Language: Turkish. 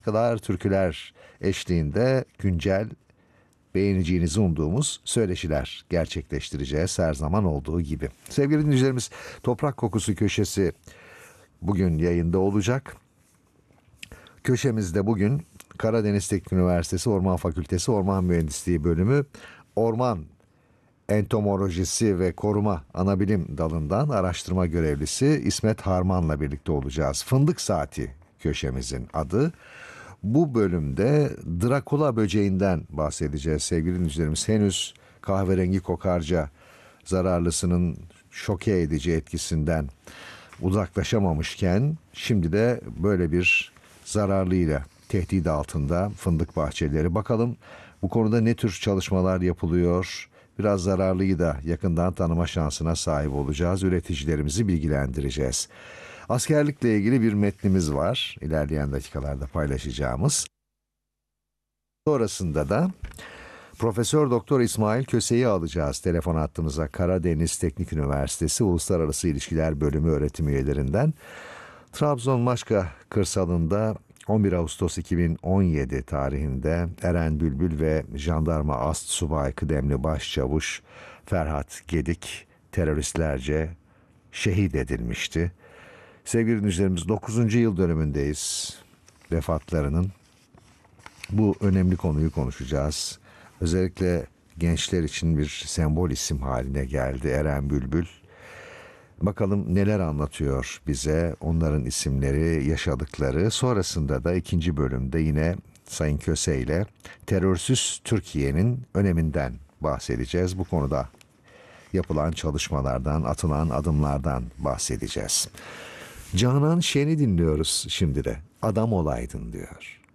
kadar türküler eşliğinde güncel, beğeneceğinizi umduğumuz söyleşiler gerçekleştireceğiz her zaman olduğu gibi. Sevgili dinleyicilerimiz, Toprak Kokusu köşesi bugün yayında olacak. Köşemizde bugün Karadeniz Teknik Üniversitesi Orman Fakültesi Orman Mühendisliği Bölümü Orman Entomolojisi ve Koruma Anabilim Dalı'ndan araştırma görevlisi İsmet Harman'la birlikte olacağız. Fındık Saati köşemizin adı. Bu bölümde Drakula böceğinden bahsedeceğiz sevgili dinleyicilerimiz. Henüz kahverengi kokarca zararlısının şoke edici etkisinden uzaklaşamamışken şimdi de böyle bir zararlıyla tehdit altında fındık bahçeleri. Bakalım bu konuda ne tür çalışmalar yapılıyor? Biraz zararlıyı da yakından tanıma şansına sahip olacağız. Üreticilerimizi bilgilendireceğiz. Askerlikle ilgili bir metnimiz var. İlerleyen dakikalarda paylaşacağımız. Sonrasında da Profesör Doktor İsmail Köse'yi alacağız telefon hattımıza. Karadeniz Teknik Üniversitesi Uluslararası İlişkiler Bölümü öğretim üyelerinden. Trabzon Maçka kırsalında 11 Ağustos 2017 tarihinde Eren Bülbül ve Jandarma Astsubay Kıdemli Başçavuş Ferhat Gedik teröristlerce şehit edilmişti. Sevgili dinleyicilerimiz, 9. yıl dönümündeyiz vefatlarının. Bu önemli konuyu konuşacağız. Özellikle gençler için bir sembol isim haline geldi Eren Bülbül. Bakalım neler anlatıyor bize, onların isimleri, yaşadıkları. Sonrasında da ikinci bölümde yine Sayın Köse ile terörsüz Türkiye'nin öneminden bahsedeceğiz. Bu konuda yapılan çalışmalardan, atılan adımlardan bahsedeceğiz. Canan Şen'i dinliyoruz şimdi de. Adam olaydın diyor.